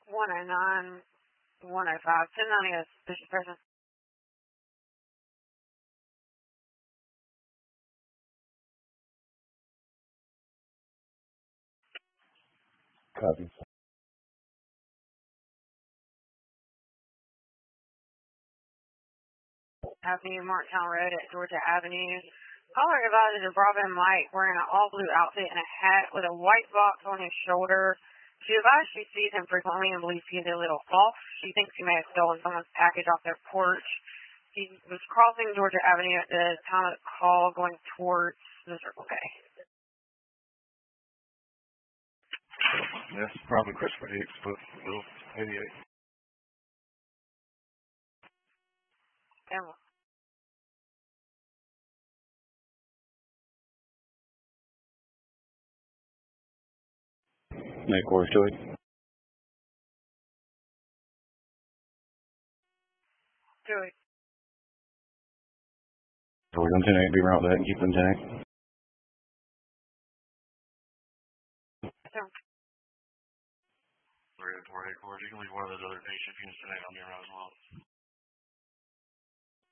109, 105, 1090 is suspicious person. Copy. Avenue, Marktown Road at Georgia Avenue. Caller advised a Bravo Mike wearing an all-blue outfit and a hat with a white box on his shoulder. She advised she sees him frequently and believes he's a little off. She thinks he may have stolen someone's package off their porch. He was crossing Georgia Avenue at the time of the call going towards the Circle K. That's probably Christopher Hicks, but little 88. And Nick Corey Joy. Joey. So we're going to 10-8, be around that and keep them 10-8. So, We're at 4 headquarters. You can leave one of those other day shift units tonight. I'll be around as well.